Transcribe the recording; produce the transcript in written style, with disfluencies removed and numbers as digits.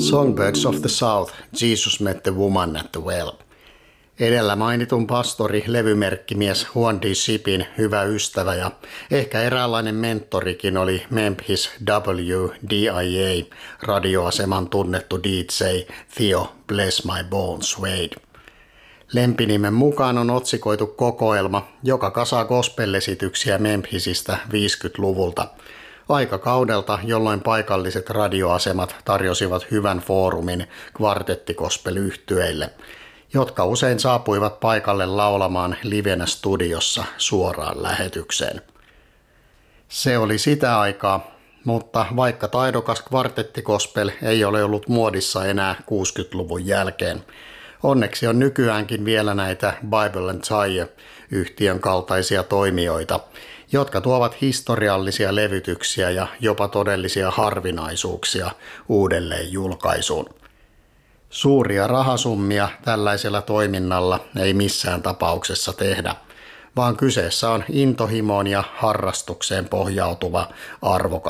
Songbirds of the South, Jesus Met the Woman at the Well. Edellä mainitun pastori, levymerkkimies Juan D. Shippin hyvä ystävä ja ehkä eräänlainen mentorikin oli Memphis WDIA radioaseman tunnettu DJ Theo Bless My Bones Wade. Lempinimen mukaan on otsikoitu kokoelma, joka kasaa gospel-esityksiä Memphisistä 50-luvulta. Aikakaudelta, jolloin paikalliset radioasemat tarjosivat hyvän foorumin kvartettikospel-yhtyeille, jotka usein saapuivat paikalle laulamaan livenä studiossa suoraan lähetykseen. Se oli sitä aikaa, mutta vaikka taidokas kvartettikospel ei ole ollut muodissa enää 60-luvun jälkeen, onneksi on nykyäänkin vielä näitä Bible and Tie-yhtiön kaltaisia toimijoita, jotka tuovat historiallisia levytyksiä ja jopa todellisia harvinaisuuksia uudelleen julkaisuun. Suuria rahasummia tällaisella toiminnalla ei missään tapauksessa tehdä, vaan kyseessä on intohimoon ja harrastukseen pohjautuva arvokas